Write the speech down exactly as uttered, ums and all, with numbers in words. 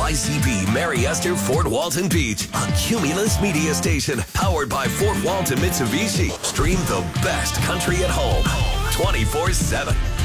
Y C B Mary Esther Fort Walton Beach, a Cumulus media station powered by Fort Walton Mitsubishi. Stream the best country at home twenty-four seven.